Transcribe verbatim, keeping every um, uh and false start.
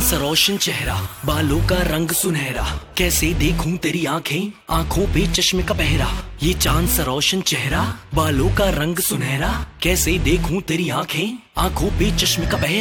चांद सा रोशन चेहरा, बालों का रंग सुनहरा, कैसे देखूं तेरी आंखें, आंखों पे चश्मे का पहरा। ये चांद सा रोशन चेहरा, बालों का रंग सुनहरा, कैसे देखूं तेरी आंखें, आंखों पे चश्मे का पहरा।